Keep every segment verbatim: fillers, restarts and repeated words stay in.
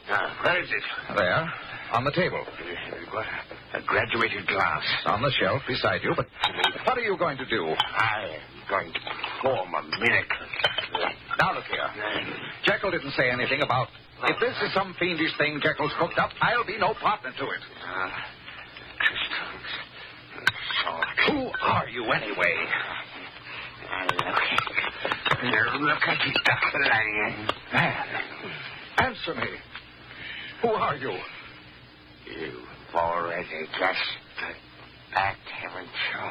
Ah, where is it? There, on the table. You've got a, a graduated glass. On the shelf beside you, but what are you going to do? I am going to perform a miracle. Now, look here. Jekyll didn't say anything about... If this is some fiendish thing Jekyll's cooked up, I'll be no partner to it. Uh, crystals. Salt. Who are you, anyway? Uh, look, look at it, Doctor Lanyon. Man, answer me. Who are you? You've already guessed that, haven't you?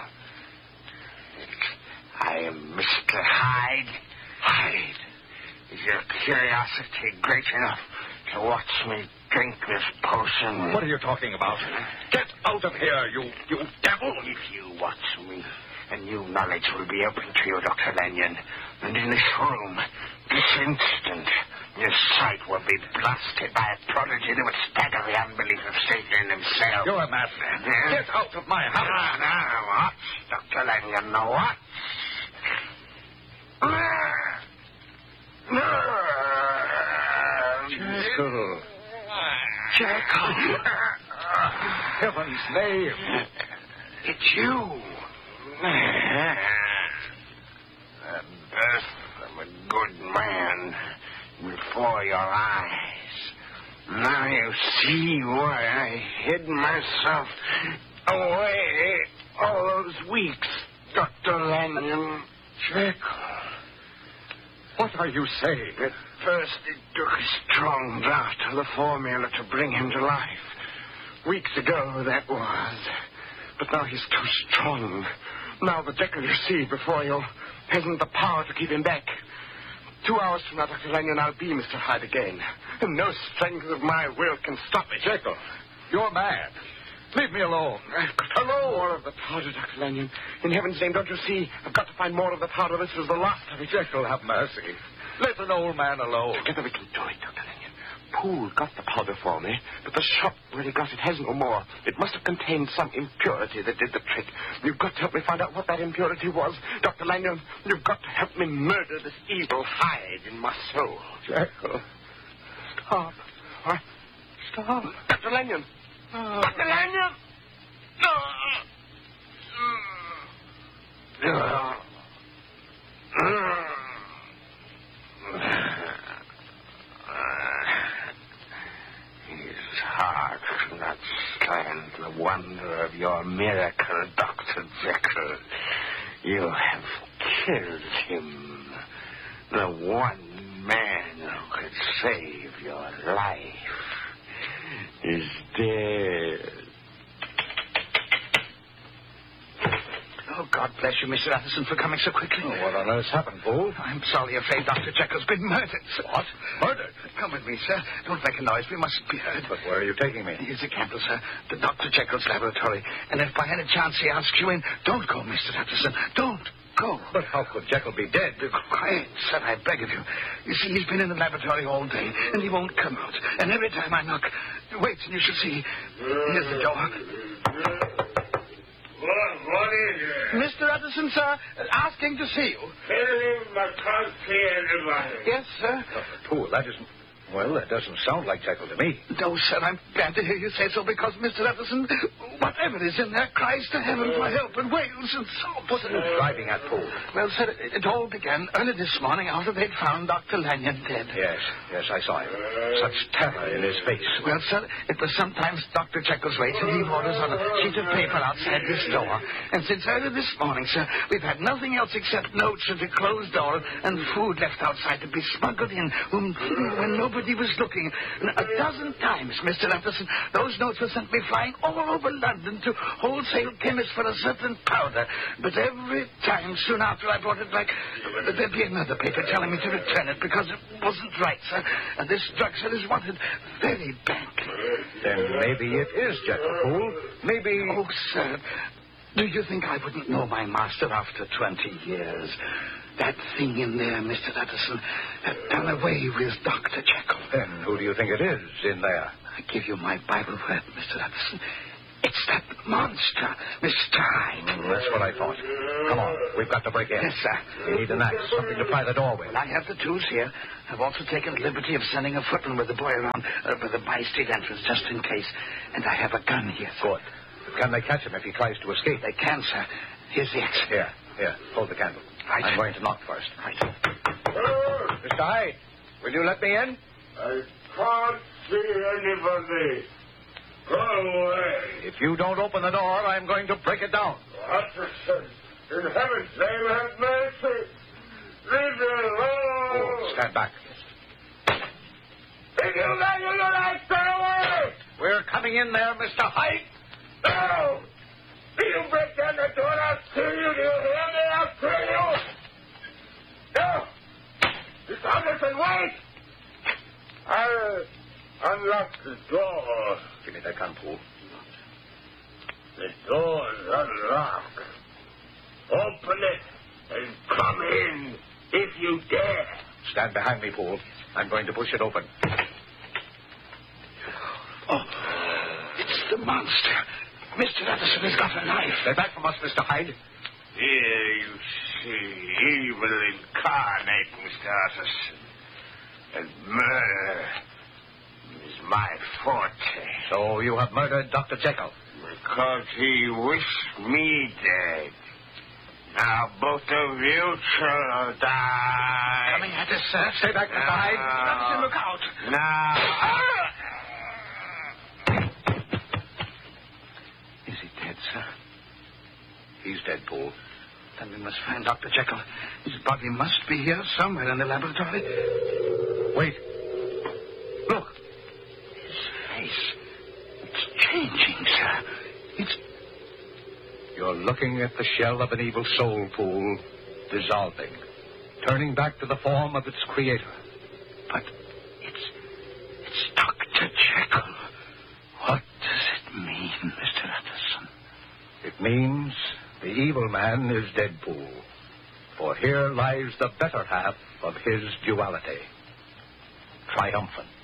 I am Mister Hyde. Hyde. Is your curiosity great enough to watch me drink this potion? What are you talking about? Get out of here, you you devil! If you watch me, a new knowledge will be open to you, Doctor Lanyon. And in this room, this instant, your sight will be blasted by a prodigy that would stagger the unbelief of Satan himself. You're a madman. Yeah. Get out of my house. Now, now, watch, Doctor Lanyon, now watch. Jekyll. Jekyll. Heaven's name. It's you. The birth of a good man before your eyes. Now you see why I hid myself away all those weeks, Doctor Lanyon. Jekyll. What are you saying? At first it took a strong draught of the formula to bring him to life. Weeks ago, that was. But now he's too strong. Now the Jekyll you see before you hasn't the power to keep him back. Two hours from now, Doctor Lanyon, I'll be Mister Hyde again. And no strength of my will can stop it. Jekyll, you're mad. Leave me alone. I've got Hello. more of the powder, Doctor Lanyon. In heaven's name, don't you see? I've got to find more of the powder. This was the last of it. Jekyll, have mercy. Let an old man alone. Together we can do it, Doctor Lanyon. Poole got the powder for me, but the shop where he got it has no more. It must have contained some impurity that did the trick. You've got to help me find out what that impurity was. Doctor Lanyon, you've got to help me murder this evil Hyde in my soul. Jekyll. Stop. What? Stop. Doctor Lanyon. Oh. Doctor Lanyon! No. His heart could not stand the wonder of your miracle, Doctor Jekyll. You have killed him. The one man who could save your life is dead. Oh, God bless you, Mister Utterson, for coming so quickly. Oh, what on earth's happened, Poole? I'm sorely afraid Doctor Jekyll's been murdered. What? Murdered? Come with me, sir. Don't make a noise. We mustn't be heard. But where are you taking me? Here's a candle, sir. To Doctor Jekyll's laboratory. And if by any chance he asks you in, don't go, Mister Utterson. Don't go. But how could Jekyll be dead? Quiet, sir, I beg of you. You see, he's been in the laboratory all day, and he won't come out. And every time I knock, wait and you shall see. Here's the door. What, what is it? Mister Utterson, sir, asking to see you. Tell him I can't see anybody. Yes, sir. Uh, Poole, that isn't... Well, that doesn't sound like Jekyll to me. No, sir, I'm glad to hear you say so, because Mister Utterson, whatever is in there, cries to heaven for help and wails and sobs. What are you driving at, Poole? Well, sir, it, it all began early this morning after they'd found Doctor Lanyon dead. Yes, yes, I saw him. Such terror in his face. Well, sir, it was sometimes Doctor Jekyll's way to leave orders on a sheet of paper outside this door. And since early this morning, sir, we've had nothing else except notes at the closed door and food left outside to be smuggled in when, when nobody was looking. A dozen times, Mister Utterson, those notes were sent me flying all over London to wholesale chemists for a certain powder. But every time, soon after I brought it back, there'd be another paper telling me to return it because it wasn't right, sir. And this drug, sir, is wanted very badly. Then maybe it is Jekyll, Poole. Maybe... Oh, sir, do you think I wouldn't know my master after twenty years? That thing in there, Mister Utterson, had done away with Doctor Jekyll. Then who do you think it is in there? I give you my Bible word, Mister Utterson. It's that monster, Mister Hyde. Mm, that's what I thought. Come on, we've got to break in. Yes, sir. We need an axe, something to pry the door with. Well, I have the tools here. I've also taken the liberty of sending a footman with the boy around uh, by the by-street entrance, just in case. And I have a gun here. Good. Can they catch him if he tries to escape? They can, sir. Here's the axe. Here, here. Hold the candle. Right. I'm going to knock first. Right. Oh, Mister Hyde, will you let me in? I can't see anybody. Go away. If you don't open the door, I'm going to break it down. Utterson, in heaven's name, have mercy. Leave me alone. Oh, stand back. If you let you know I stay away. We're coming in there, Mister Hyde. No. If you break down the door, I'll kill you. Do you hear me? I'll kill you. No. Miss Utterson, wait. I'll unlock the door. Give me that gun, Poole. The door's unlocked. Open it and come in if you dare. Stand behind me, Poole. I'm going to push it open. Oh, it's the monster. Mister Utterson has got a knife. Stay back from us, Mister Hyde. Here you see evil incarnate, Mister Utterson. And murder is my forte. So you have murdered Doctor Jekyll. Because he wished me dead. Now both of you shall die. Coming at us, sir. Stay back, Mister Hyde. Utterson, look out. Now. Is he dead, sir? He's dead, Poole. Then we must find Doctor Jekyll. His body must be here somewhere in the laboratory. Wait. Look. His face. It's changing, sir. It's... You're looking at the shell of an evil soul, Poole, dissolving, turning back to the form of its creator. But it's... It's Doctor Jekyll. What does it mean, Mister Utterson? It means the evil man is dead, Poole. For here lies the better half of his duality. Triumphant.